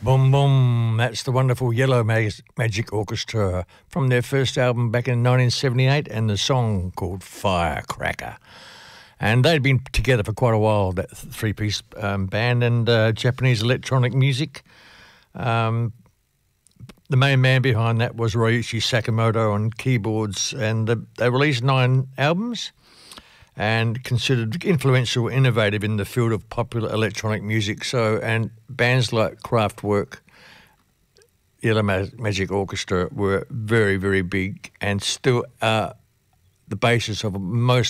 Boom Boom, that's the wonderful Yellow Magic Orchestra from their first album back in 1978 and the song called Firecracker. And they'd been together for quite a while, that three-piece band, and Japanese electronic music. The main man behind that was Ryuichi Sakamoto on keyboards, and they released 9 albums and considered influential, innovative in the field of popular electronic music. So, and bands like Kraftwerk, Yellow Magic Orchestra were very, very big and still are the basis of most